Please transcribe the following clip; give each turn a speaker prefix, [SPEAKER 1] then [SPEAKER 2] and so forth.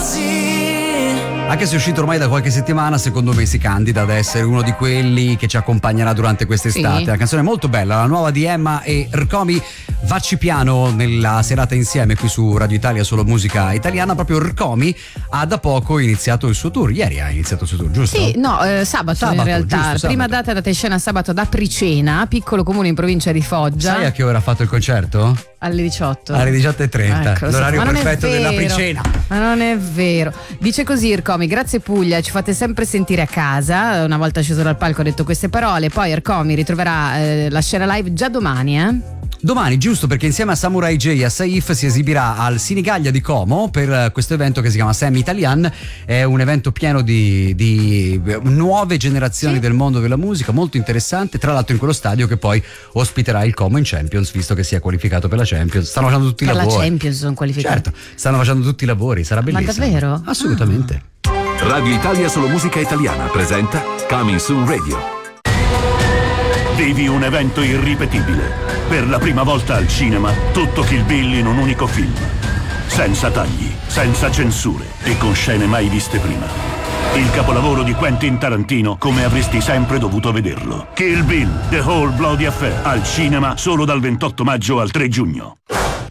[SPEAKER 1] Anche se è uscito ormai da qualche settimana, secondo me si candida ad essere uno di quelli che ci accompagnerà durante quest'estate.
[SPEAKER 2] Sì.
[SPEAKER 1] La canzone è molto bella, la nuova di Emma e Rcomi. Vacci piano nella serata insieme qui su Radio Italia, solo musica italiana. Proprio Rcomi ha da poco iniziato il suo tour. Ieri ha iniziato il suo tour, giusto?
[SPEAKER 2] Sì, no, sabato in realtà.
[SPEAKER 1] Giusto,
[SPEAKER 2] Prima
[SPEAKER 1] sabato.
[SPEAKER 2] data in scena sabato ad Apricena, piccolo comune in provincia di Foggia.
[SPEAKER 1] Sai a che ora ha fatto il concerto?
[SPEAKER 2] Alle 18.
[SPEAKER 1] Alle 18:30,
[SPEAKER 2] Ecco,
[SPEAKER 1] l'orario
[SPEAKER 2] ma non è
[SPEAKER 1] perfetto
[SPEAKER 2] vero.
[SPEAKER 1] dell'Apricena.
[SPEAKER 2] Ma non è vero. Dice così Rcomi: grazie Puglia, ci fate sempre sentire a casa. Una volta sceso dal palco ha detto queste parole. Poi Rcomi ritroverà la scena live già domani,
[SPEAKER 1] Domani, giusto, perché insieme a Samurai J e a Saif si esibirà al Sinigaglia di Como per questo evento che si chiama Sam Italian. È un evento pieno di nuove generazioni del mondo della musica, molto interessante, tra l'altro in quello stadio che poi ospiterà il Como in Champions, visto che si è qualificato per la Champions. Stanno facendo tutti i
[SPEAKER 2] per
[SPEAKER 1] lavori.
[SPEAKER 2] la Champions sono qualificati.
[SPEAKER 1] Certo, stanno facendo tutti i lavori, sarà bellissimo.
[SPEAKER 2] Ma davvero?
[SPEAKER 1] Assolutamente.
[SPEAKER 3] Radio Italia Solo Musica Italiana presenta Coming Soon Radio.
[SPEAKER 4] Vivi un evento irripetibile. Per la prima volta al cinema, tutto Kill Bill in un unico film. Senza tagli, senza censure e con scene mai viste prima. Il capolavoro di Quentin Tarantino come avresti sempre dovuto vederlo. Kill Bill, The Whole Bloody Affair, al cinema solo dal 28 maggio al 3 giugno.